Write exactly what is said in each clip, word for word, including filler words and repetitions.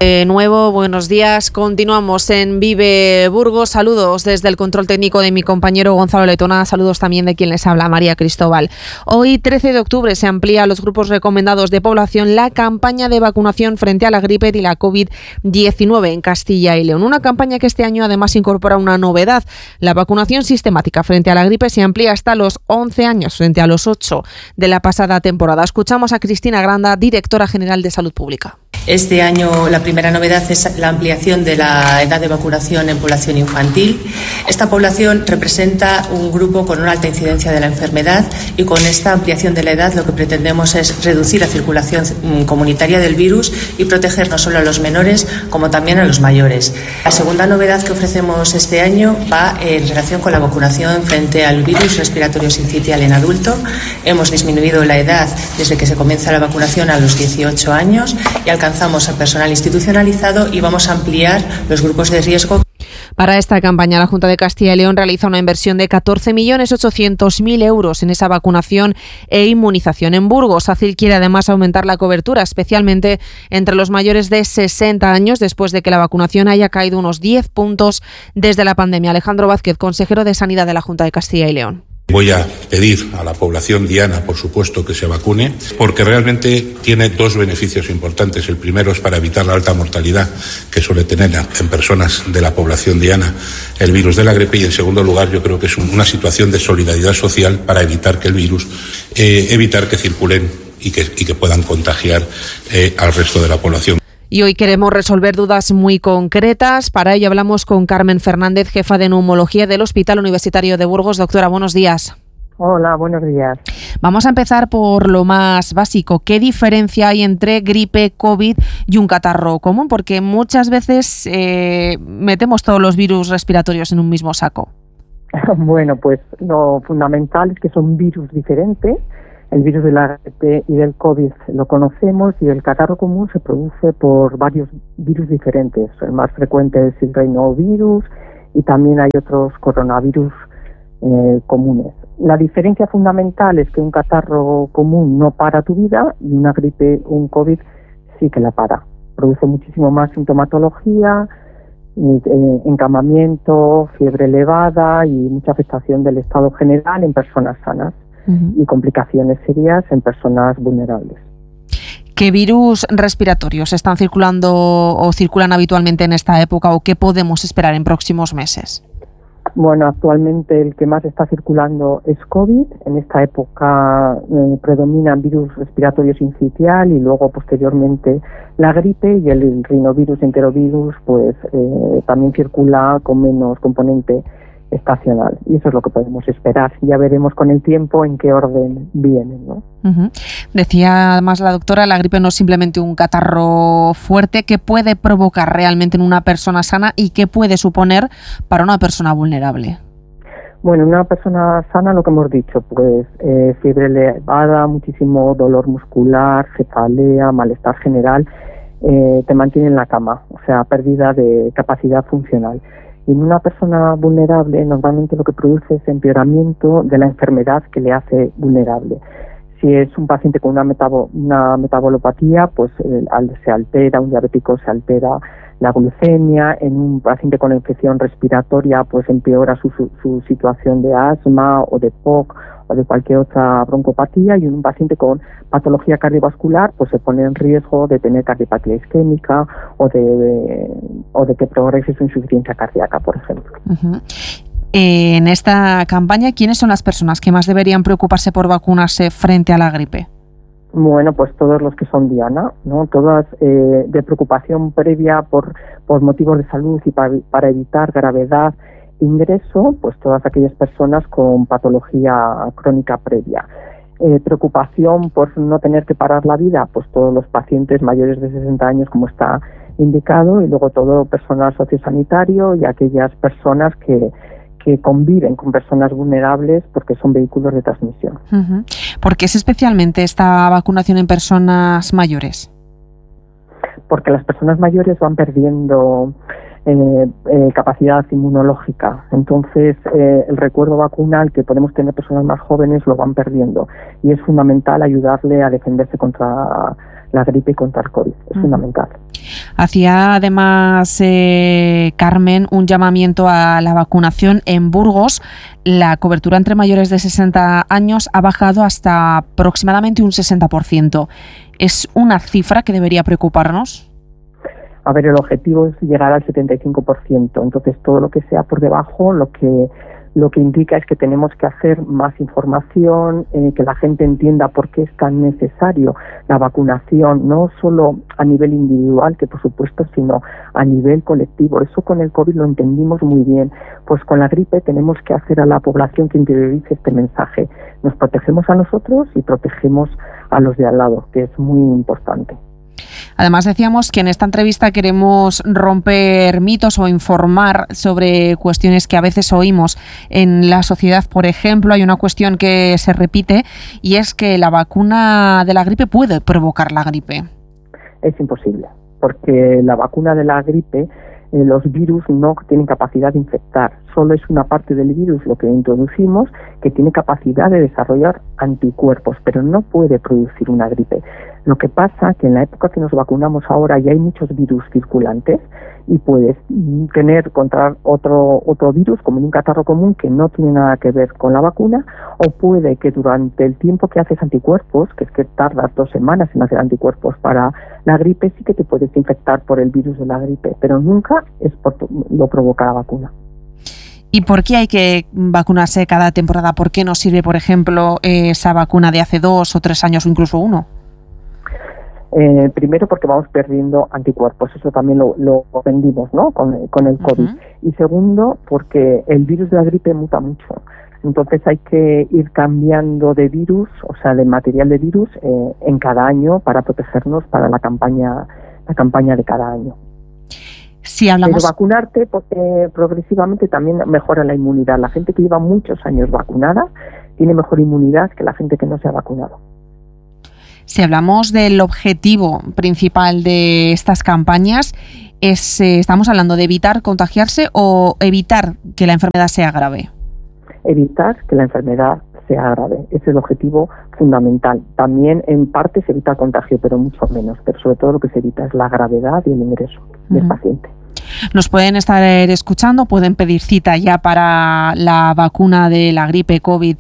De nuevo, buenos días. Continuamos en Vive Burgos. Saludos desde el control técnico de mi compañero Gonzalo Letona. Saludos también de quien les habla, María Cristóbal. Hoy, trece de octubre, se amplía a los grupos recomendados de población la campaña de vacunación frente a la gripe y la covid diecinueve en Castilla y León. Una campaña que este año además incorpora una novedad. La vacunación sistemática frente a la gripe se amplía hasta los once años frente a los ocho de la pasada temporada. Escuchamos a Cristina Granda, directora general de Salud Pública. Este año la primera novedad es la ampliación de la edad de vacunación en población infantil. Esta población representa un grupo con una alta incidencia de la enfermedad y con esta ampliación de la edad lo que pretendemos es reducir la circulación comunitaria del virus y proteger no solo a los menores como también a los mayores. La segunda novedad que ofrecemos este año va en relación con la vacunación frente al virus respiratorio sincitial en adulto. Hemos disminuido la edad desde que se comienza la vacunación a los dieciocho años y alcanzamos al personal institucionalizado y vamos a ampliar los grupos de riesgo. Para esta campaña, la Junta de Castilla y León realiza una inversión de catorce millones ochocientos mil euros en esa vacunación e inmunización. En Burgos, ACIL quiere además aumentar la cobertura, especialmente entre los mayores de sesenta años, después de que la vacunación haya caído unos diez puntos desde la pandemia. Alejandro Vázquez, consejero de Sanidad de la Junta de Castilla y León. Voy a pedir a la población diana, por supuesto, que se vacune, porque realmente tiene dos beneficios importantes. El primero es para evitar la alta mortalidad que suele tener en personas de la población diana el virus de la gripe, y en segundo lugar yo creo que es una situación de solidaridad social para evitar que el virus, eh, evitar que circulen y que, y que puedan contagiar eh, al resto de la población. Y hoy queremos resolver dudas muy concretas. Para ello hablamos con Carmen Fernández, jefa de neumología del Hospital Universitario de Burgos. Doctora, buenos días. Hola, buenos días. Vamos a empezar por lo más básico. ¿Qué diferencia hay entre gripe, COVID y un catarro común? Porque muchas veces eh, metemos todos los virus respiratorios en un mismo saco. Bueno, pues lo fundamental es que son virus diferentes. El virus de la gripe y del COVID lo conocemos y el catarro común se produce por varios virus diferentes. El más frecuente es el rinovirus y también hay otros coronavirus eh, comunes. La diferencia fundamental es que un catarro común no para tu vida y una gripe o un COVID sí que la para. Produce muchísimo más sintomatología, eh, encamamiento, fiebre elevada y mucha afectación del estado general en personas sanas. Uh-huh. Y complicaciones serias en personas vulnerables. ¿Qué virus respiratorios están circulando o circulan habitualmente en esta época o qué podemos esperar en próximos meses? Bueno, actualmente el que más está circulando es COVID. En esta época eh, predominan virus respiratorio sincitial y luego posteriormente la gripe, y el rinovirus enterovirus pues eh, también circula con menos componente estacional, y eso es lo que podemos esperar. Ya veremos con el tiempo en qué orden vienen, ¿no? Uh-huh. Decía además la doctora, la gripe no es simplemente un catarro fuerte. ¿Qué puede provocar realmente en una persona sana y qué puede suponer para una persona vulnerable? Bueno, en una persona sana, lo que hemos dicho, pues eh, fiebre elevada, muchísimo dolor muscular, cefalea, malestar general, eh, te mantiene en la cama, o sea, pérdida de capacidad funcional. Y en una persona vulnerable normalmente lo que produce es empeoramiento de la enfermedad que le hace vulnerable. Si es un paciente con una, metabo, una metabolopatía, pues eh, se altera, un diabético se altera la glucemia. En un paciente con infección respiratoria, pues empeora su, su, su situación de asma o de P O C o de cualquier otra broncopatía, y en un paciente con patología cardiovascular pues se pone en riesgo de tener cardiopatía isquémica o de, de, o de que progrese su insuficiencia cardíaca, por ejemplo. Uh-huh. Eh, en esta campaña, ¿quiénes son las personas que más deberían preocuparse por vacunarse frente a la gripe? Bueno, pues todos los que son diana, ¿no? Todas eh, de preocupación previa por, por motivos de salud y para, para evitar gravedad, ingreso, pues todas aquellas personas con patología crónica previa. Eh, preocupación por no tener que parar la vida, pues todos los pacientes mayores de sesenta años, como está indicado, y luego todo personal sociosanitario y aquellas personas que, que conviven con personas vulnerables porque son vehículos de transmisión. Uh-huh. ¿Por qué es especialmente esta vacunación en personas mayores? Porque las personas mayores van perdiendo Eh, eh, capacidad inmunológica. Entonces, eh, el recuerdo vacunal que podemos tener personas más jóvenes lo van perdiendo, y es fundamental ayudarle a defenderse contra la gripe y contra el COVID. Es uh-huh. fundamental. Hacía además, eh, Carmen, un llamamiento a la vacunación. En Burgos, la cobertura entre mayores de sesenta años ha bajado hasta aproximadamente un sesenta por ciento. ¿Es una cifra que debería preocuparnos? A ver, el objetivo es llegar al setenta y cinco por ciento. Entonces, todo lo que sea por debajo, lo que lo que indica es que tenemos que hacer más información, eh, que la gente entienda por qué es tan necesario la vacunación, no solo a nivel individual, que por supuesto, sino a nivel colectivo. Eso con el COVID lo entendimos muy bien. Pues con la gripe tenemos que hacer a la población que interiorice este mensaje. Nos protegemos a nosotros y protegemos a los de al lado, que es muy importante. Además, decíamos que en esta entrevista queremos romper mitos o informar sobre cuestiones que a veces oímos en la sociedad. Por ejemplo, hay una cuestión que se repite y es que la vacuna de la gripe puede provocar la gripe. Es imposible, porque la vacuna de la gripe, eh, los virus no tienen capacidad de infectar. Solo es una parte del virus, lo que introducimos, que tiene capacidad de desarrollar anticuerpos, pero no puede producir una gripe. Lo que pasa es que en la época que nos vacunamos ahora ya hay muchos virus circulantes y puedes tener contra otro otro virus como en un catarro común que no tiene nada que ver con la vacuna, o puede que durante el tiempo que haces anticuerpos, que es que tardas dos semanas en hacer anticuerpos para la gripe, sí que te puedes infectar por el virus de la gripe, pero nunca es por lo provoca la vacuna. ¿Y por qué hay que vacunarse cada temporada? ¿Por qué no sirve, por ejemplo, esa vacuna de hace dos o tres años o incluso uno? Eh, primero porque vamos perdiendo anticuerpos, eso también lo, lo aprendimos, ¿no? con, con el COVID. Uh-huh. Y segundo, porque el virus de la gripe muta mucho. Entonces hay que ir cambiando de virus, o sea, de material de virus, eh, en cada año para protegernos para la campaña, la campaña de cada año. Si hablamos... Pero vacunarte porque progresivamente también mejora la inmunidad. La gente que lleva muchos años vacunada tiene mejor inmunidad que la gente que no se ha vacunado. Si hablamos del objetivo principal de estas campañas, es, eh, ¿estamos hablando de evitar contagiarse o evitar que la enfermedad sea grave? Evitar que la enfermedad sea grave. Ese es el objetivo fundamental. También en parte se evita el contagio, pero mucho menos. Pero sobre todo lo que se evita es la gravedad y el ingreso uh-huh. del paciente. Nos pueden estar escuchando, pueden pedir cita ya para la vacuna de la gripe, COVID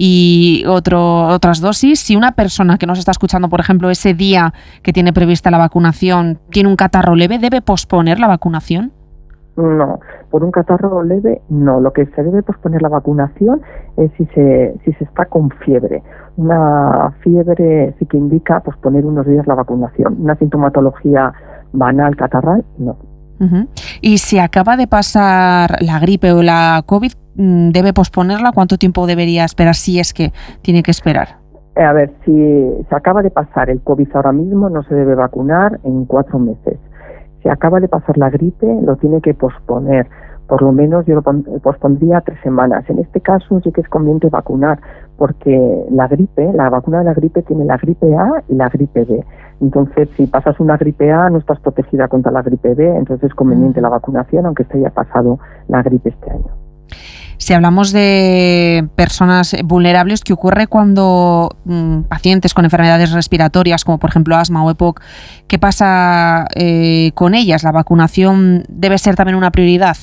y otro, otras dosis. Si una persona que nos está escuchando, por ejemplo, ese día que tiene prevista la vacunación, tiene un catarro leve, ¿debe posponer la vacunación? No, por un catarro leve no. Lo que se debe posponer la vacunación es si se, si se está con fiebre. Una fiebre sí que indica posponer unos días la vacunación. Una sintomatología banal, catarral, no. Uh-huh. Y si acaba de pasar la gripe o la COVID, ¿debe posponerla? ¿Cuánto tiempo debería esperar si es que tiene que esperar? Eh, a ver, si se acaba de pasar el COVID ahora mismo, no se debe vacunar en cuatro meses. Si acaba de pasar la gripe, lo tiene que posponer. Por lo menos yo lo pospondría tres semanas. En este caso sí que es conveniente vacunar, porque la gripe, la vacuna de la gripe tiene la gripe A y la gripe B. Entonces, si pasas una gripe A, no estás protegida contra la gripe B, entonces es conveniente la vacunación, aunque se haya pasado la gripe este año. Si hablamos de personas vulnerables, ¿qué ocurre cuando mmm, pacientes con enfermedades respiratorias, como por ejemplo asma o E P O C, qué pasa eh, con ellas? ¿La vacunación debe ser también una prioridad?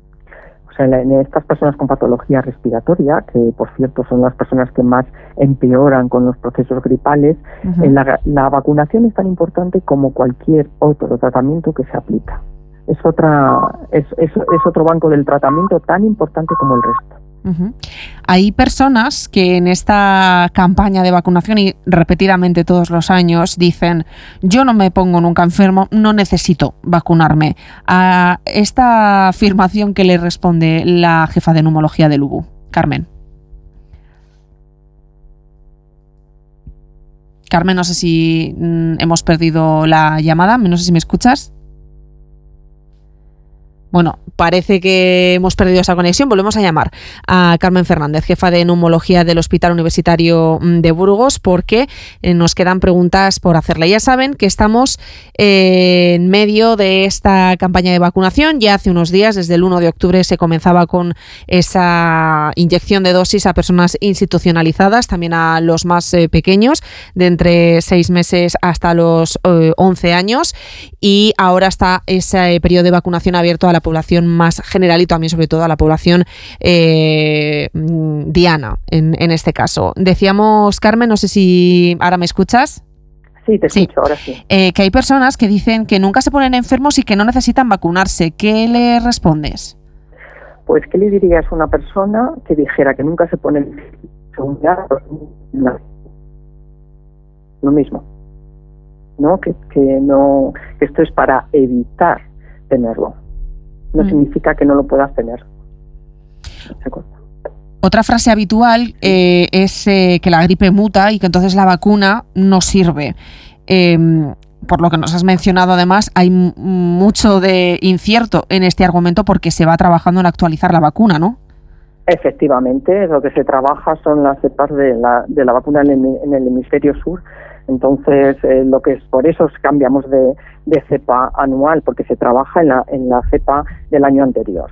O sea, en estas personas con patología respiratoria, que por cierto son las personas que más empeoran con los procesos gripales, uh-huh. en la, la vacunación es tan importante como cualquier otro tratamiento que se aplica. Es otra es, es, es otro banco del tratamiento tan importante como el resto. Uh-huh. Hay personas que en esta campaña de vacunación y repetidamente todos los años dicen: yo no me pongo nunca enfermo, no necesito vacunarme. A esta afirmación, ¿qué le responde la jefa de neumología del U B U, Carmen? Carmen, no sé si mm, hemos perdido la llamada, no sé si me escuchas. Bueno, parece que hemos perdido esa conexión. Volvemos a llamar a Carmen Fernández, jefa de neumología del Hospital Universitario de Burgos, porque nos quedan preguntas por hacerle. Ya saben que estamos en medio de esta campaña de vacunación. Ya hace unos días, desde el uno de octubre, se comenzaba con esa inyección de dosis a personas institucionalizadas, también a los más eh, pequeños, de entre seis meses hasta los eh, once años. Y ahora está ese periodo de vacunación abierto a la población más general y también sobre todo a la población eh, diana en, en este caso. Decíamos, Carmen, no sé si ahora me escuchas. Sí, te escucho, sí. ahora sí. Eh, que hay personas que dicen que nunca se ponen enfermos y que no necesitan vacunarse. ¿Qué le respondes? Pues, ¿qué le dirías a una persona que dijera que nunca se pone enfermo? No. Lo mismo. ¿No? Que, que no, que esto es para evitar tenerlo. No mm. significa que no lo puedas tener. Se corta. Otra frase habitual eh, es eh, que la gripe muta y que entonces la vacuna no sirve. Eh, por lo que nos has mencionado, además, hay m- mucho de incierto en este argumento porque se va trabajando en actualizar la vacuna, ¿no? Efectivamente, lo que se trabaja son las cepas de la, de la vacuna en el, en el hemisferio sur. Entonces, eh, lo que es por eso cambiamos de, de cepa anual, porque se trabaja en la, en la cepa del año anterior.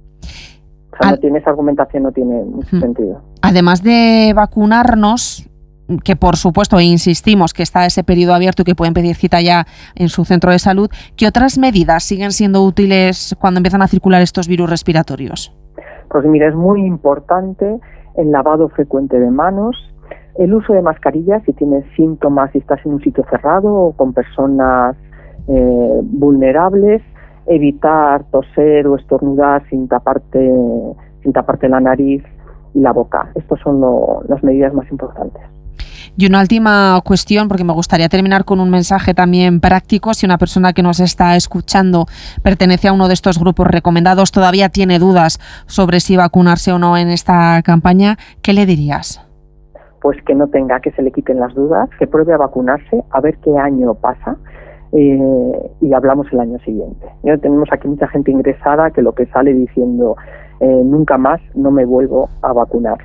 O sea, Al... no tiene esa argumentación, no tiene mucho hmm. sentido. Además de vacunarnos, que por supuesto insistimos que está ese periodo abierto y que pueden pedir cita ya en su centro de salud, ¿qué otras medidas siguen siendo útiles cuando empiezan a circular estos virus respiratorios? Pues mira, es muy importante el lavado frecuente de manos, el uso de mascarillas si tienes síntomas, si estás en un sitio cerrado o con personas eh, vulnerables, evitar toser o estornudar sin taparte, sin taparte la nariz y la boca. Estas son lo, las medidas más importantes. Y una última cuestión, porque me gustaría terminar con un mensaje también práctico. Si una persona que nos está escuchando pertenece a uno de estos grupos recomendados, todavía tiene dudas sobre si vacunarse o no en esta campaña, ¿qué le dirías? Pues que no tenga, que se le quiten las dudas, que pruebe a vacunarse, a ver qué año pasa eh, y hablamos el año siguiente. Ya tenemos aquí mucha gente ingresada que lo que sale diciendo eh, nunca más no me vuelvo a vacunar.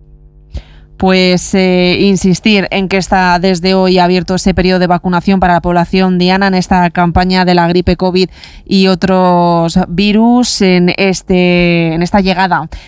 Pues eh, insistir en que está desde hoy abierto ese periodo de vacunación para la población diana en esta campaña de la gripe COVID y otros virus, en este en esta llegada